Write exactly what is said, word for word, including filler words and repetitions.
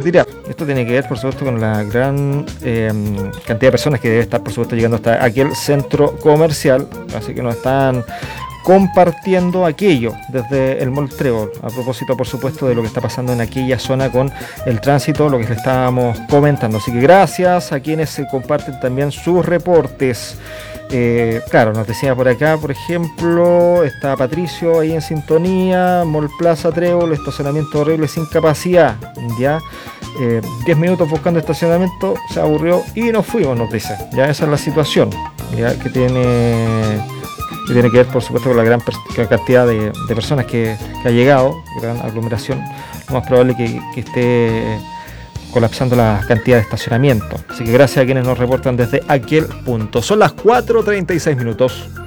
dirá. Esto tiene que ver, por supuesto, con la gran eh, cantidad de personas que debe estar, por supuesto, llegando hasta aquel centro comercial. Así que nos están compartiendo aquello desde el Mall Trébol, a propósito, por supuesto, de lo que está pasando en aquella zona con el tránsito, lo que le estábamos comentando. Así que gracias a quienes se comparten también sus reportes. Eh, claro, nos decía por acá, por ejemplo, está Patricio ahí en sintonía, Mall Plaza Trébol, estacionamiento horrible sin capacidad, ya, eh, diez minutos buscando estacionamiento, se aburrió y nos fuimos, nos dice, ya esa es la situación, ya que tiene... que tiene que ver, por supuesto, con la gran per- cantidad de, de personas que, que ha llegado, gran aglomeración, lo más probable que, que esté colapsando la cantidad de estacionamiento. Así que gracias a quienes nos reportan desde aquel punto. Son las cuatro treinta y seis minutos.